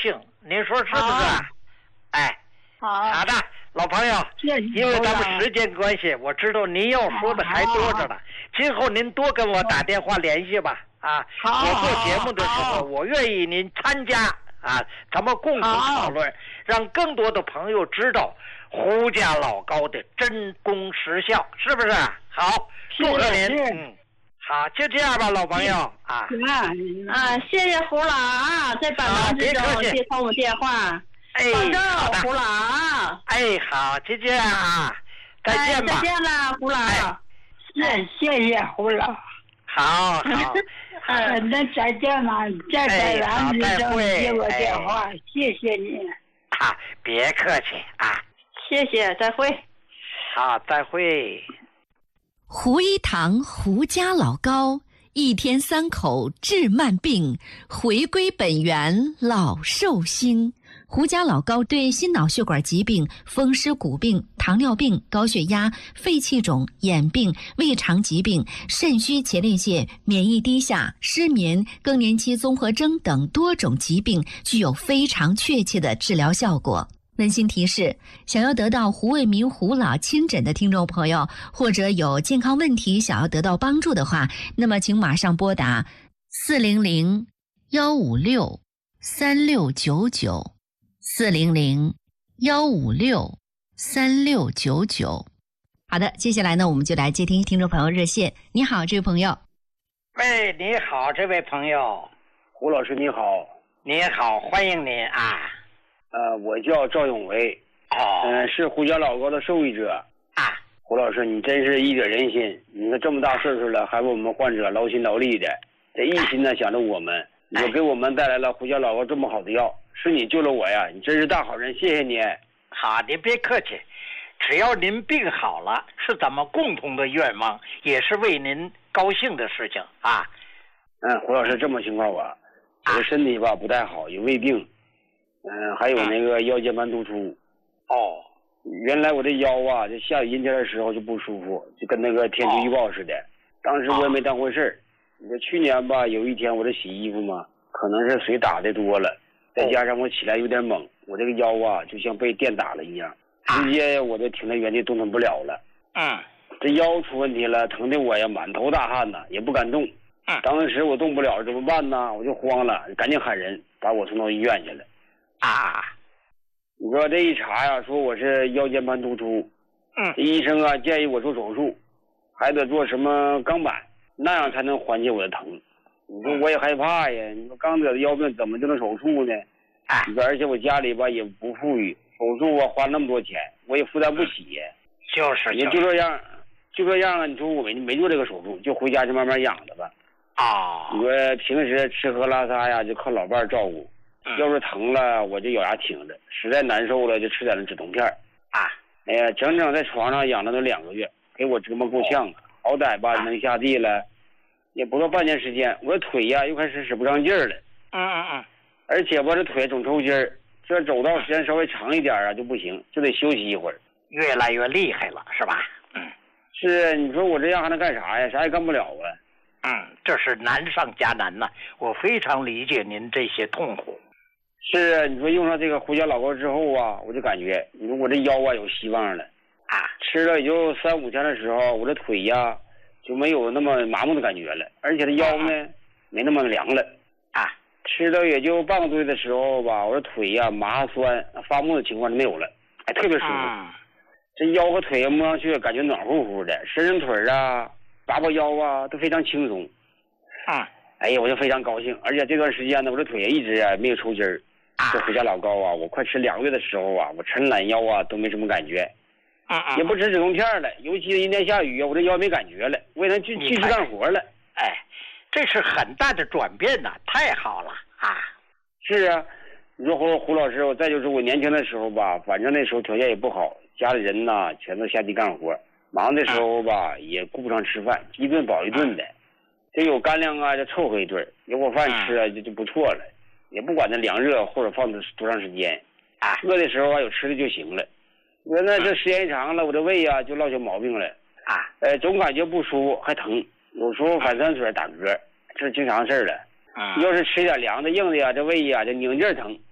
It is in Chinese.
兴，您说是不是？哎，好的，老朋友，因为咱们时间关系，我知道您要说的还多着呢，今后您多跟我打电话联系吧。我做节目的时候，我愿意您参加咱们共同讨论，让更多的朋友知道胡家老高的真功实效，是不是？好，祝贺您。好，就这样吧，老朋友谢谢胡老在百忙之中接通我电话，保重胡老好，就这样再见吧， 再见了胡老， 谢谢胡老， 好， 那再见了，在百忙之中接我电话，谢谢你， 别客气谢谢，再会， 好，再会。 胡一堂胡家老高一天3口治慢病，回归本源老寿星。胡家老高对心脑血管疾病、风湿骨病、糖尿病、高血压、肺气肿、眼病、胃肠疾病、肾虚前列腺、免疫低下、失眠、更年期综合征等多种疾病具有非常确切的治疗效果。温馨提示，想要得到胡卫民胡老亲诊的听众朋友，或者有健康问题想要得到帮助的话，那么请马上拨打400-156-3699，400-156-3699。好的，接下来呢，我们就来接听听众朋友热线。你好，这位朋友。 喂，你好，这位朋友。 胡老师你好。 你好，欢迎您我叫赵永维，是胡家老高的受益者。胡老师，你真是义者仁心，你看这么大岁数了，还为我们患者劳心劳力的，这一心呢想着我们，你给我们带来了胡家老高这么好的药，是你救了我呀，你真是大好人，谢谢你。 好，您别客气，只要您病好了，是咱们共同的愿望，也是为您高兴的事情胡老师，这么情况我的身体吧不太好，有胃病。还有那个腰间盘突出。原来我这腰就下雨阴天的时候就不舒服，就跟那个天气预报似的。当时我也没当回事儿。你说去年吧，有一天我这洗衣服嘛，可能是水打的多了，再加上我起来有点猛，我这个腰就像被电打了一样，直接我就停在原地动弹不了了。这腰出问题了，疼的我呀满头大汗也不敢动。当时我动不了怎么办呢？我就慌了，赶紧喊人把我送到医院去了。你说这一查呀，说我是腰间盘突出。医生建议我做手术，还得做什么钢板，那样才能缓解我的疼。你说我也害怕呀，你说刚得的腰病怎么就能手术呢？你说而且我家里吧也不富裕，手术花那么多钱，我也负担不起。你就这样你说我没做这个手术，就回家就慢慢养着吧。你说平时吃喝拉撒呀，就靠老伴照顾。要是疼了，我就咬牙挺着；实在难受了，就吃点止痛片。整整在床上养了都2个月，给我折磨够呛。好歹吧能下地了，也不到半年时间，我的腿又开始使不上劲儿了。而且我这腿总抽筋儿，这走道时间稍微长一点就不行，就得休息一会儿。 越来越厉害了，是吧？ 是，你说我这样还能干啥呀？啥也干不了这是难上加难呐，我非常理解您这些痛苦。 是，你说用上这个胡家老高之后我就感觉，你说我这腰有希望了。吃了也就3-5天的时候，我这腿就没有那么麻木的感觉了，而且这腰呢没那么凉了。吃了也就半个多月的时候吧，我这腿麻酸发木的情况就没有了，特别舒服。这腰和腿摸上去感觉暖乎乎的，伸腿拔腰都非常轻松。我就非常高兴，而且这段时间呢，我这腿一直没有抽筋儿。这胡家老高我快吃2个月的时候我抻懒腰都没什么感觉。也不吃止痛片了，尤其是阴天下雨我这腰没感觉了，我也能继续干活了。 这是很大的转变呐，太好了是啊，你说胡老师，再就是我年轻的时候吧，反正那时候条件也不好，家里人全都下地干活，忙的时候吧也顾不上吃饭，一顿饱一顿的。这有干粮就凑合一顿，有口饭吃就不错了，也不管它凉热或者放多长时间。饿的时候有吃的就行了。我那这时间一长了，我这胃就落下毛病了。总感觉不舒服还疼，有时候反酸水打嗝，这是经常事儿了。要是吃点凉的硬的这胃就拧劲儿疼，